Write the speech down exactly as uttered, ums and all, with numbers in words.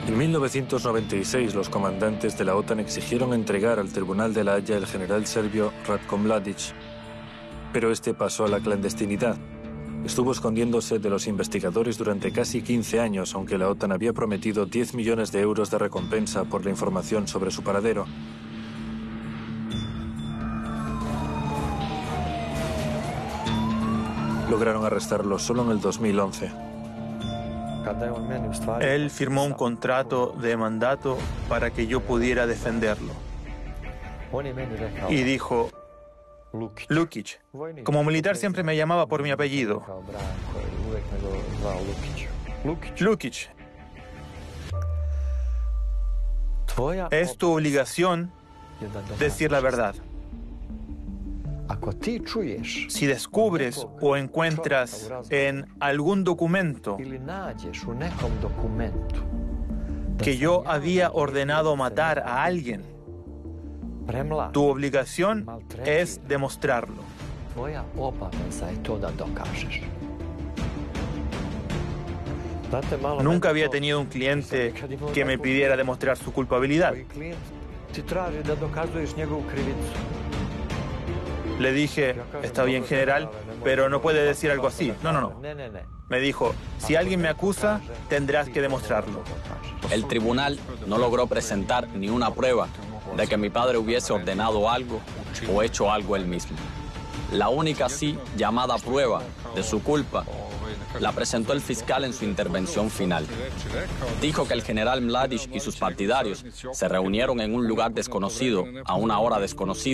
En mil novecientos noventa y seis, los comandantes de la OTAN exigieron entregar al Tribunal de la Haya el general serbio Ratko Mladic, pero este pasó a la clandestinidad. Estuvo escondiéndose de los investigadores durante casi quince años, aunque la OTAN había prometido diez millones de euros de recompensa por la información sobre su paradero. Lograron arrestarlo solo en el dos mil once. Él firmó un contrato de mandato para que yo pudiera defenderlo. Y dijo, Lukic. Como militar siempre me llamaba por mi apellido. Lukic. Es tu obligación decir la verdad. Si descubres o encuentras en algún documento que yo había ordenado matar a alguien, tu obligación es demostrarlo. Nunca había tenido un cliente que me pidiera demostrar su culpabilidad. Le dije, está bien, general, pero no puede decir algo así. No, no, no. Me dijo, si alguien me acusa, tendrás que demostrarlo. El tribunal no logró presentar ni una prueba de que mi padre hubiese ordenado algo o hecho algo él mismo. La única sí llamada prueba de su culpa la presentó el fiscal en su intervención final. Dijo que el general Mladic y sus partidarios se reunieron en un lugar desconocido a una hora desconocida